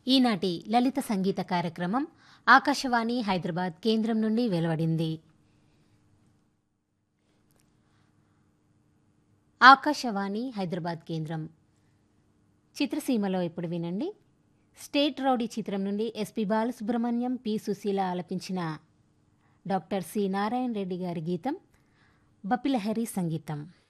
ఈనాటి లలిత సంగీత కార్యక్రమం ఆకాశవాణి హైదరాబాద్ కేంద్రం నుండి వెలువడింది. ఆకాశవాణి హైదరాబాద్ కేంద్రం. చిత్రసీమలో ఇప్పుడు వినండి. స్టేట్ రౌడీ చిత్రం నుండి ఎస్పి బాలసుబ్రహ్మణ్యం, పి సుశీల ఆలపించిన డాక్టర్ సి నారాయణ రెడ్డి గారి గీతం, బపిలహరి సంగీతం.